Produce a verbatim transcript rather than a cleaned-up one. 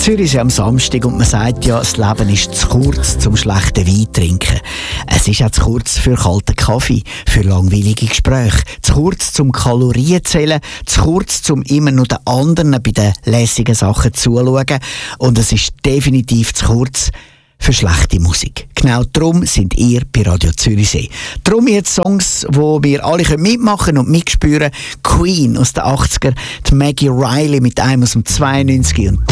Zürichsee am Samstag und man sagt ja, das Leben ist zu kurz zum schlechten Wein trinken. Es ist auch zu kurz für kalten Kaffee, für langweilige Gespräche, zu kurz zum Kalorien zählen, zu kurz zum immer nur den anderen bei den lässigen Sachen zuschauen und es ist definitiv zu kurz für schlechte Musik. Genau darum sind ihr bei Radio Zürichsee. Darum jetzt Songs, wo wir alle mitmachen können und mitspüren. Queen aus den achtziger, die Maggie Riley mit einem aus dem zweiundneunzig und